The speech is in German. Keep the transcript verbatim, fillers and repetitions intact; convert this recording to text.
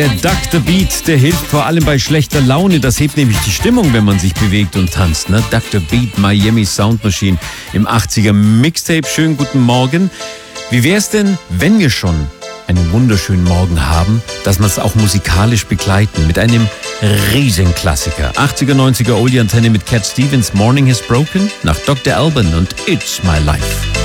Der Doctor Beat, der hilft vor allem bei schlechter Laune. Das hebt nämlich die Stimmung, wenn man sich bewegt und tanzt. Ne? Doctor Beat, Miami Sound Machine im achtziger Mixtape. Schönen guten Morgen. Wie wär's denn, wenn wir schon einen wunderschönen Morgen haben, dass wir es auch musikalisch begleiten mit einem Riesenklassiker. achtziger, neunziger Oldie Antenne mit Cat Stevens, Morning Has Broken, nach Doktor Alban und It's My Life.